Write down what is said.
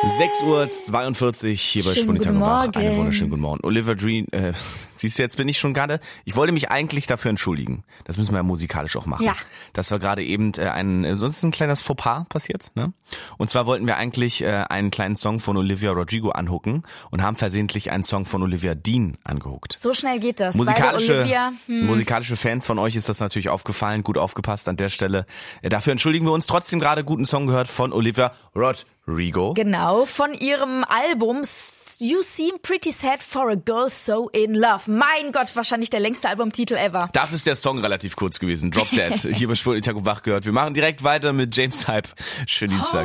6:42 Uhr hier bei Spunditag und Bach. Einen wunderschönen guten Morgen. Olivia Dream, siehst du, jetzt bin ich schon gerade, ich wollte mich eigentlich dafür entschuldigen. Das müssen wir ja musikalisch auch machen. Ja. Das war gerade eben sonst ein kleines Fauxpas passiert, ne? Und zwar wollten wir eigentlich einen kleinen Song von Olivia Rodrigo anhucken und haben versehentlich einen Song von Olivia Dean angehuckt. So schnell geht das. Musikalische Fans von euch ist das natürlich aufgefallen. Gut aufgepasst an der Stelle. Dafür entschuldigen wir uns. Trotzdem gerade guten Song gehört von Olivia Rodrigo. Genau, von ihrem Album You Seem Pretty Sad for a Girl So In Love. Mein Gott, wahrscheinlich der längste Albumtitel ever. Dafür ist der Song relativ kurz gewesen. Drop Dead. Hier bei Spunditag und Bach gehört. Wir machen direkt weiter mit James Hype. Schönen Dienstag.